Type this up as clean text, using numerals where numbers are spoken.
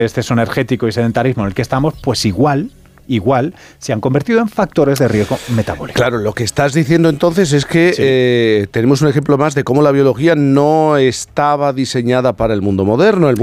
exceso energético y sedentarismo en el que estamos, pues igual se han convertido en factores de riesgo metabólico. Claro, lo que estás diciendo entonces es que tenemos un ejemplo más de cómo la biología no estaba diseñada para el mundo moderno.